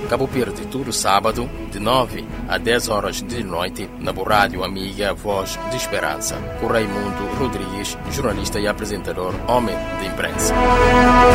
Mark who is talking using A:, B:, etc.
A: Cabo Verde, todo sábado, de 9 a 10 horas de noite, na rádio amiga Voz de Esperança, com Raimundo Rodrigues, jornalista e apresentador, homem de imprensa.